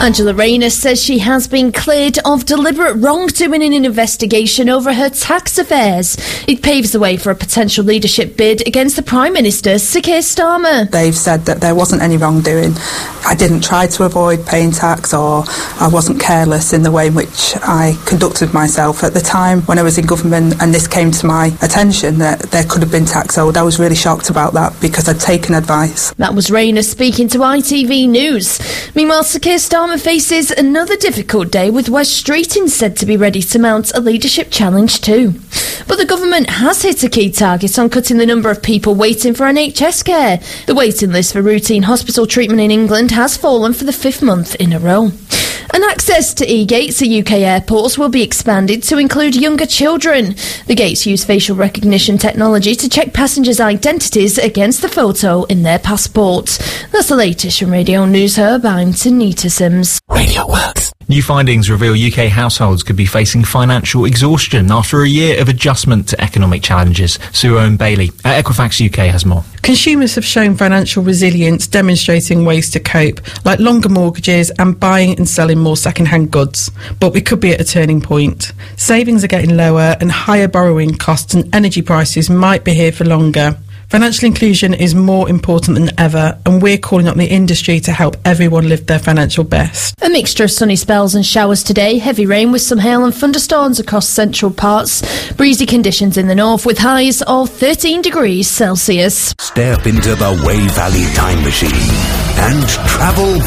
Angela Rayner says she has been cleared of deliberate wrongdoing in an investigation over her tax affairs. It paves the way for a potential leadership bid against the Prime Minister, Sir Keir Starmer. They've said that there wasn't any wrongdoing. I didn't try to avoid paying tax, or I wasn't careless in the way in which I conducted myself. At the time when I was in government and this came to my attention that there could have been tax owed, I was really shocked about that because I'd taken advice. That was Rayner speaking to ITV News. Meanwhile, Sir Keir Starmer faces another difficult day, with Wes Streeting said to be ready to mount a leadership challenge too. But the government has hit a key target on cutting the number of people waiting for NHS care. The waiting list for routine hospital treatment in England has fallen for the 5th month in a row. And access to e-gates at UK airports will be expanded to include younger children. The gates use facial recognition technology to check passengers' identities against the photo in their passports. That's the latest from Radio News Hub. I'm Tanita Sims. Radio Works. New findings reveal UK households could be facing financial exhaustion after a year of adjustment to economic challenges. Sue Owen-Bailey at Equifax UK has more. Consumers have shown financial resilience, demonstrating ways to cope, like longer mortgages and buying and selling more second-hand goods. But we could be at a turning point. Savings are getting lower and higher borrowing costs and energy prices might be here for longer. Financial inclusion is more important than ever, and we're calling up the industry to help everyone live their financial best. A mixture of sunny spells and showers today, heavy rain with some hail and thunderstorms across central parts, breezy conditions in the north with highs of 13 degrees Celsius. Step into the Way Valley time machine and travel